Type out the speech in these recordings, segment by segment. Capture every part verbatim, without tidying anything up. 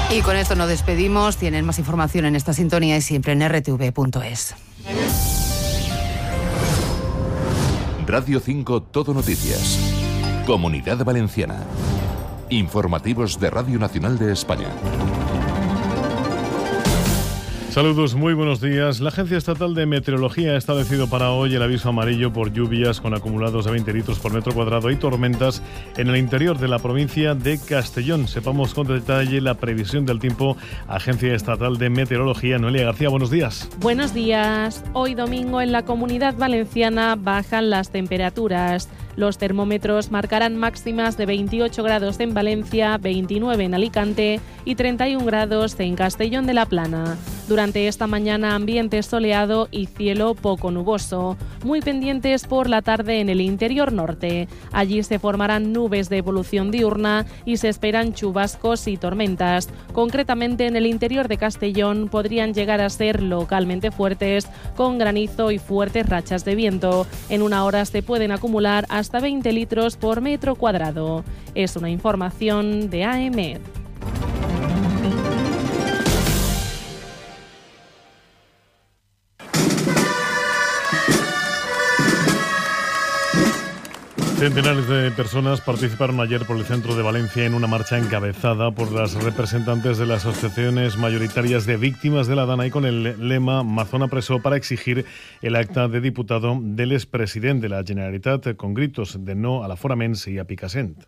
Y con esto nos despedimos. Tienen más información en esta sintonía y siempre en erre te ve punto es. Radio cinco Todo Noticias. Comunidad Valenciana. Informativos de Radio Nacional de España. Saludos, muy buenos días. La Agencia Estatal de Meteorología ha establecido para hoy el aviso amarillo por lluvias con acumulados de veinte litros por metro cuadrado y tormentas en el interior de la provincia de Castellón. Sepamos con detalle la previsión del tiempo. Agencia Estatal de Meteorología. Noelia García, buenos días. Buenos días. Hoy domingo en la Comunidad Valenciana bajan las temperaturas. Los termómetros marcarán máximas de veintiocho grados en Valencia, veintinueve en Alicante y treinta y un grados en Castellón de la Plana. Durante esta mañana ambiente soleado y cielo poco nuboso, muy pendientes por la tarde en el interior norte. Allí se formarán nubes de evolución diurna y se esperan chubascos y tormentas. Concretamente en el interior de Castellón podrían llegar a ser localmente fuertes, con granizo y fuertes rachas de viento. En una hora se pueden acumular hasta veinte litros por metro cuadrado. Es una información de A E M E D. Centenares de personas participaron ayer por el centro de Valencia en una marcha encabezada por las representantes de las asociaciones mayoritarias de víctimas de la Dana y con el lema Mazona preso, para exigir el acta de diputado del expresidente de la Generalitat con gritos de no a l'aforament i a Picassent.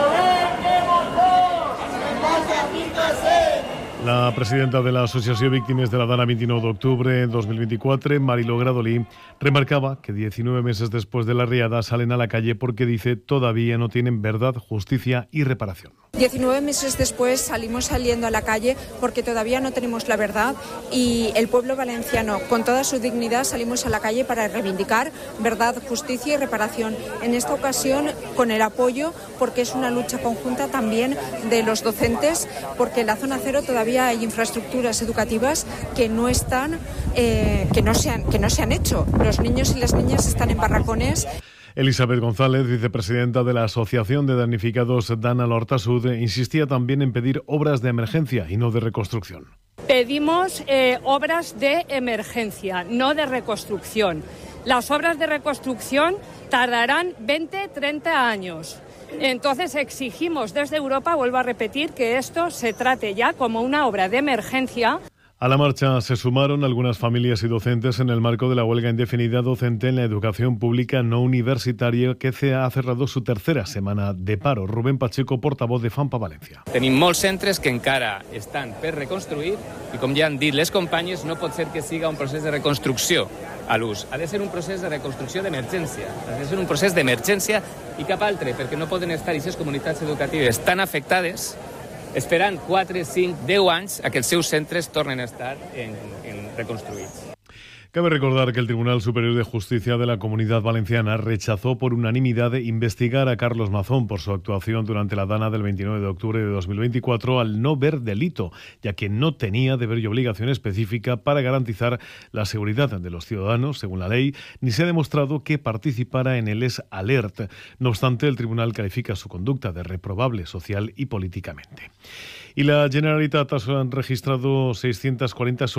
La presidenta de la Asociación Víctimas de la Dana veintinueve de octubre de dos mil veinticuatro, Mariló Gradolí, remarcaba que diecinueve meses después de la riada salen a la calle porque, dice, todavía no tienen verdad, justicia y reparación. diecinueve meses después salimos saliendo a la calle porque todavía no tenemos la verdad y el pueblo valenciano, con toda su dignidad, salimos a la calle para reivindicar verdad, justicia y reparación. En esta ocasión con el apoyo, porque es una lucha conjunta también de los docentes, porque en la zona cero todavía hay infraestructuras educativas que no están, eh, que no se han, que no se han hecho. Los niños y las niñas están en barracones. Elizabeth González, vicepresidenta de la Asociación de Damnificados Dana Lorta Sud, insistía también en pedir obras de emergencia y no de reconstrucción. Pedimos eh, obras de emergencia, no de reconstrucción. Las obras de reconstrucción tardarán veinte, treinta años. Entonces exigimos desde Europa, vuelvo a repetir, que esto se trate ya como una obra de emergencia. A la marcha se sumaron algunas familias y docentes en el marco de la huelga indefinida docente en la educación pública no universitaria, que C E A ha cerrado su tercera setmana de paro. Rubén Pacheco, portavoz de FAMPA València. Tenim molts centres que encara estan per reconstruir i, com ja han dit les companyes, no pot ser que siga un procés de reconstrucció a l'ús. Ha de ser un procés de reconstrucció d'emergència. Ha de ser un procés d'emergència i cap altre, perquè no poden estar aquestes comunitats educatives tan afectades esperant quatre, cinc, deu anys a que els seus centres tornen a estar en, en reconstruïts. Cabe recordar que el Tribunal Superior de Justicia de la Comunidad Valenciana rechazó por unanimidad investigar a Carlos Mazón por su actuación durante la Dana del veintinueve de octubre de dos mil veinticuatro al no ver delito, ya que no tenía deber y obligación específica para garantizar la seguridad de los ciudadanos, según la ley, ni se ha demostrado que participara en el Es Alert. No obstante, el tribunal califica su conducta de reprobable social y políticamente. Y la Generalitat ha registrado seiscientas cuarenta